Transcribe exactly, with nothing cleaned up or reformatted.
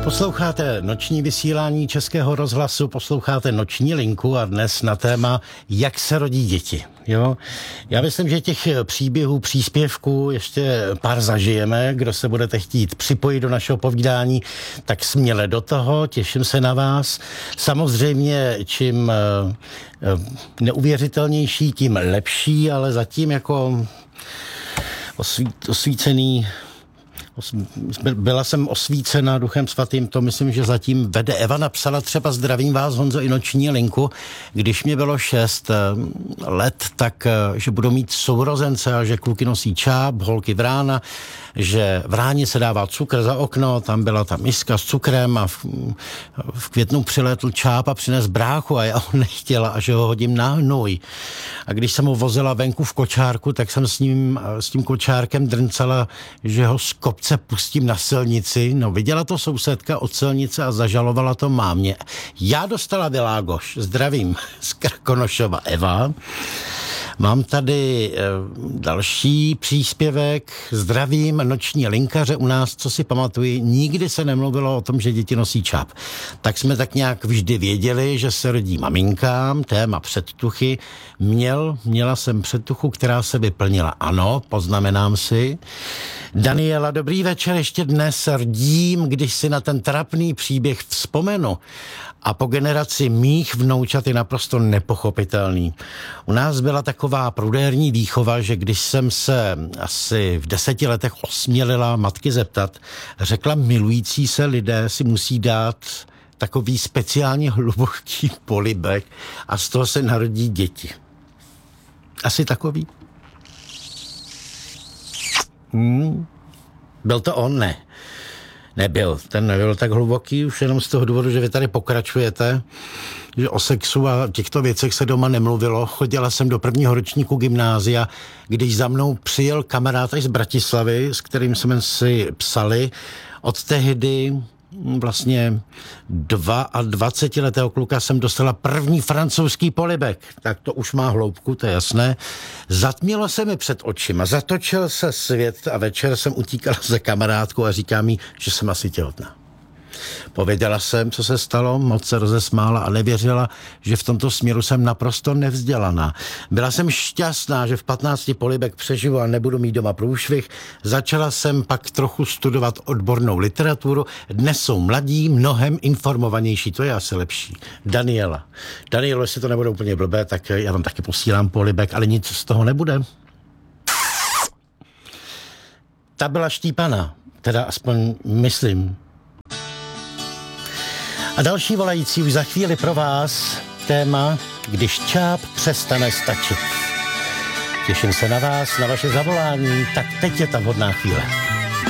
Posloucháte noční vysílání Českého rozhlasu, posloucháte Noční linku a dnes na téma, jak se rodí děti. Jo? Já myslím, že těch příběhů, příspěvků ještě pár zažijeme. Kdo se budete chtít připojit do našeho povídání, tak směle do toho, těším se na vás. Samozřejmě, čím neuvěřitelnější, tím lepší, ale zatím jako osvít, osvícený Byla jsem osvícena Duchem svatým, to myslím, že zatím vede. Eva napsala třeba zdravím vás, Honzo, i noční linku. Když mě bylo šest let, tak že budou mít sourozence a že kluky nosí čáp, holky vrána, že v ráně se dává cukr za okno, tam byla ta miska s cukrem a v, v květnu přiletl čáp a přines bráchu a já ho nechtěla a že ho hodím na hnůj. A když jsem ho vozila venku v kočárku, tak jsem s ním, s tím kočárkem drncala, že ho z kopce pustím na silnici. No, viděla to sousedka od silnice a zažalovala to mámě. Já dostala Világoš. Zdravím z Krkonošova Eva. Mám tady e, další příspěvek. Zdravím, noční linkaře u nás, co si pamatuji, nikdy se nemluvilo o tom, že děti nosí čáp. Tak jsme tak nějak vždy věděli, že se rodí maminkám, téma předtuchy. Měl, měla jsem předtuchu, která se vyplnila. Ano, poznamenám si. Daniela, dobrý večer, ještě dnes rdím, když si na ten trapný příběh vzpomenu. A po generaci mých vnoučat je naprosto nepochopitelný. U nás byla taková prudérní výchova, že když jsem se asi v deseti letech osmělila matky zeptat, řekla, milující se lidé si musí dát takový speciálně hluboký polibek a z toho se narodí děti. Asi takový. Hmm. Byl to on? Ne. Nebyl. Ten nebyl tak hluboký, už jenom z toho důvodu, že vy tady pokračujete, že o sexu a těchto věcech se doma nemluvilo. Chodila jsem do prvního ročníku gymnázia, když za mnou přijel kamarád z Bratislavy, s kterým jsme si psali. Od tehdy vlastně dvacetiletého kluka jsem dostala první francouzský polibek. Tak to už má hloubku, to je jasné. Zatmělo se mi před očima, zatočil se svět a večer jsem utíkala za kamarádkou a říká mi, že jsem asi těhotná. Pověděla jsem, co se stalo, moc se rozesmála a nevěřila, že v tomto směru jsem naprosto nevzdělaná. Byla jsem šťastná, že v patnácti polibek přežiju a nebudu mít doma průšvih. Začala jsem pak trochu studovat odbornou literaturu. Dnes jsou mladí, mnohem informovanější, to je asi lepší. Daniela. Danielo, jestli to nebude úplně blbé, tak já vám taky posílám polibek, ale nic z toho nebude. Ta byla štípaná, teda aspoň myslím. A další volající už za chvíli pro vás téma, když čáp přestane stačit. Těším se na vás, na vaše zavolání, tak teď je ta vhodná chvíle.